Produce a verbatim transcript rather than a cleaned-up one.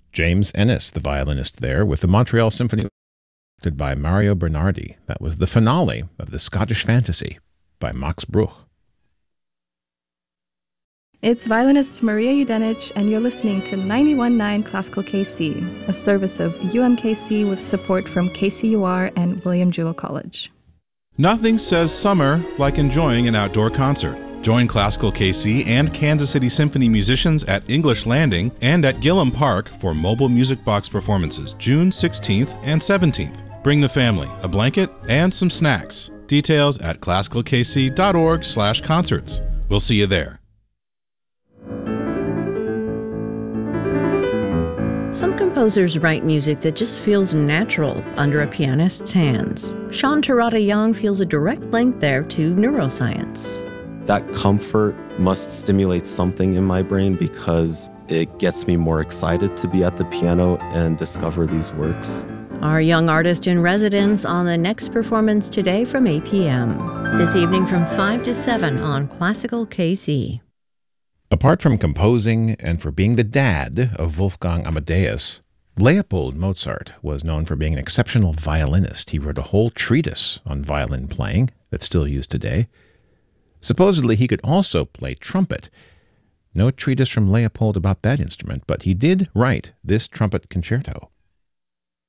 James Ennis, the violinist there, with the Montreal Symphony conducted by Mario Bernardi. That was the finale of the Scottish Fantasy by Max Bruch. It's violinist Maria Yudenich, and you're listening to ninety-one point nine Classical K C, a service of U M K C with support from K C U R and William Jewell College. Nothing says summer like enjoying an outdoor concert. Join Classical K C and Kansas City Symphony musicians at English Landing and at Gillum Park for mobile music box performances June sixteenth and seventeenth. Bring the family, a blanket, and some snacks. Details at classical k c dot org slash concerts. We'll see you there. Some composers write music that just feels natural under a pianist's hands. Sean Terada Young feels a direct link there to neuroscience. That comfort must stimulate something in my brain because it gets me more excited to be at the piano and discover these works. Our young artist in residence on the next performance today from eight p.m. This evening from five to seven on Classical K C. Apart from composing and for being the dad of Wolfgang Amadeus, Leopold Mozart was known for being an exceptional violinist. He wrote a whole treatise on violin playing that's still used today. Supposedly, he could also play trumpet. No treatise from Leopold about that instrument, but he did write this trumpet concerto.